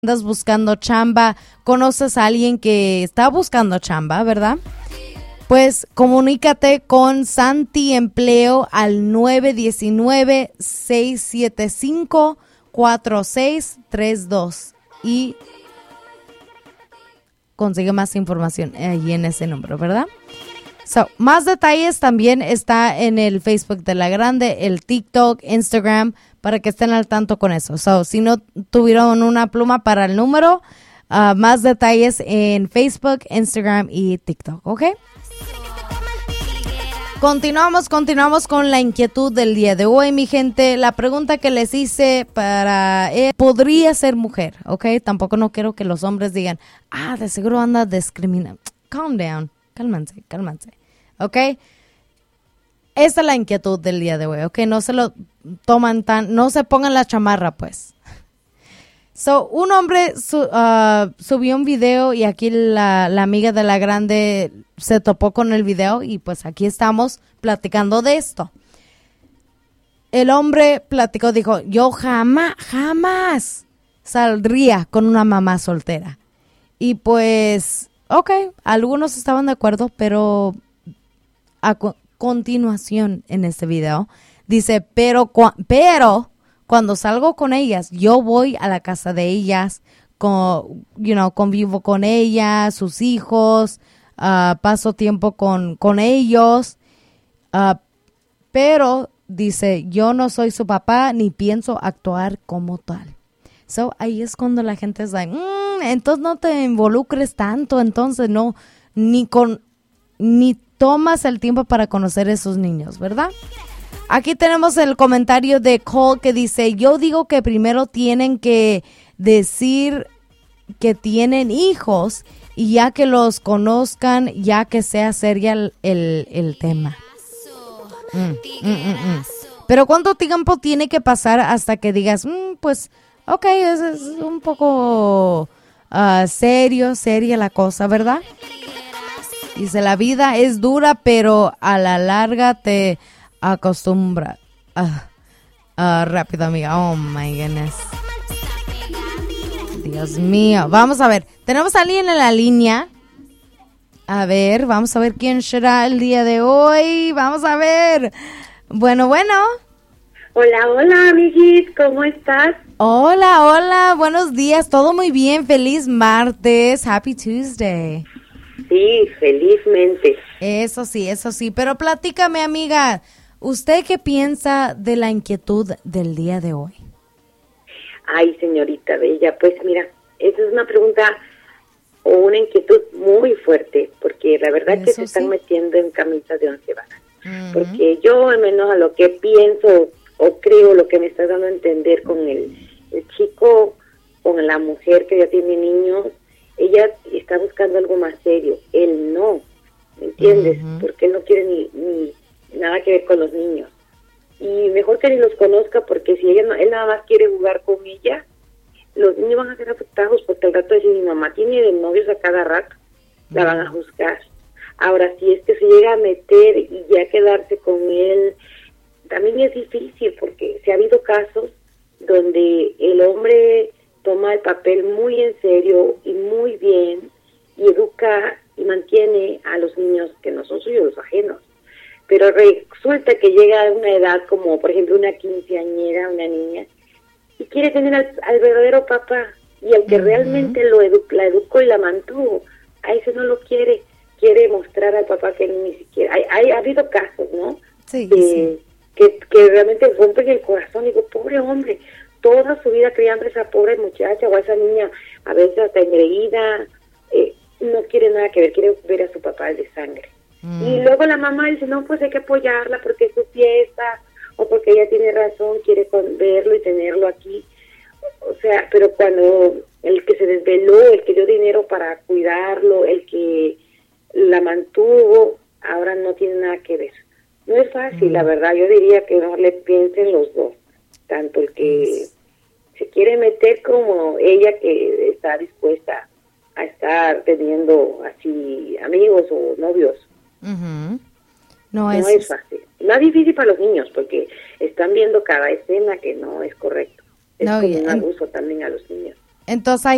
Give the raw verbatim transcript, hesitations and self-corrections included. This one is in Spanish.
andas buscando chamba, conoces a alguien que está buscando chamba, ¿verdad? Pues comunícate con Santi Empleo al nueve uno nueve, seis siete cinco, cuatro seis tres dos y consigue más información ahí en ese número, ¿verdad? So, más detalles también está en el Facebook de La Grande, el TikTok, Instagram, para que estén al tanto con eso. So, si no tuvieron una pluma para el número, uh, más detalles en Facebook, Instagram y TikTok, ¿ok? Continuamos, continuamos con la inquietud del día de hoy, mi gente. La pregunta que les hice para él, podría ser mujer, ¿ok? Tampoco no quiero que los hombres digan, ah, de seguro anda discriminando. Calm down, cálmense, cálmense, ¿ok? Esta es la inquietud del día de hoy, ¿ok? No se lo toman tan, no se pongan la chamarra, pues. So, un hombre su, uh, subió un video y aquí la, la amiga de La Grande se topó con el video y pues aquí estamos platicando de esto. El hombre platicó, dijo, yo jamás, jamás saldría con una mamá soltera. Y pues, ok, algunos estaban de acuerdo, pero a co- continuación en este video dice, pero, cu- pero... cuando salgo con ellas, yo voy a la casa de ellas, con, you know, convivo con ellas, sus hijos, uh, paso tiempo con, con ellos, uh, pero dice, yo no soy su papá ni pienso actuar como tal. So, ahí es cuando la gente es like, mm, entonces no te involucres tanto, entonces no, ni con, ni tomas el tiempo para conocer a esos niños, ¿verdad? Aquí tenemos el comentario de Cole que dice, yo digo que primero tienen que decir que tienen hijos y ya que los conozcan, ya que sea seria el, el, el tema. Mm, mm, mm, mm. Pero ¿cuánto tiempo tiene que pasar hasta que digas, mm, pues, ok, es, es un poco uh, serio, seria la cosa, ¿verdad? Dice, la vida es dura, pero a la larga te... acostumbra. Uh, uh, rápido, amiga. Oh, my goodness. Dios mío. Vamos a ver. Tenemos a alguien en la línea. A ver, vamos a ver quién será el día de hoy. Vamos a ver. Bueno, bueno. Hola, hola, amiguis. ¿Cómo estás? Hola, hola. Buenos días. Todo muy bien. Feliz martes. Happy Tuesday. Sí, felizmente. Eso sí, eso sí. Pero platícame, amiga. ¿Usted qué piensa de la inquietud del día de hoy? Ay, señorita bella, pues mira, esa es una pregunta o una inquietud muy fuerte, porque la verdad es que se están sí. metiendo en camisa de once varas. Uh-huh. Porque yo, al menos a lo que pienso o creo, lo que me está dando a entender con el, el chico, con la mujer que ya tiene niños, ella está buscando algo más serio, él no, ¿me entiendes? Uh-huh. Porque él no quiere ni... ni nada que ver con los niños, y mejor que ni los conozca, porque si ella no, él nada más quiere jugar con ella, los niños van a ser afectados, porque al rato de si mi mamá tiene de novios a cada rato, mm. la van a juzgar. Ahora, si es que se llega a meter y ya quedarse con él, también es difícil, porque se ha habido casos donde el hombre toma el papel muy en serio y muy bien, y educa y mantiene a los niños que no son suyos, los ajenos. Pero resulta que llega a una edad como, por ejemplo, una quinceañera, una niña, y quiere tener al, al verdadero papá, y al que uh-huh. realmente lo edu- la educó y la mantuvo, a ese no lo quiere, quiere mostrar al papá que ni siquiera... Hay, hay ha habido casos, ¿no? Sí, que, sí. Que, que realmente rompen el corazón. Digo, pobre hombre, toda su vida criando a esa pobre muchacha o a esa niña, a veces hasta engreída, eh, no quiere nada que ver, quiere ver a su papá de sangre. Mm. Y luego la mamá dice, no, pues hay que apoyarla porque es su fiesta, o porque ella tiene razón, quiere con verlo y tenerlo aquí. O sea, pero cuando el que se desveló, el que dio dinero para cuidarlo, el que la mantuvo, ahora no tiene nada que ver. No es fácil, mm. la verdad. Yo diría que mejor le piensen los dos, tanto el que mm. se quiere meter como ella que está dispuesta a estar teniendo así amigos o novios. Uh-huh. No, no es, es fácil. Más difícil para los niños porque están viendo cada escena que no es correcto. Es no, como un abuso en, también a los niños. Entonces hay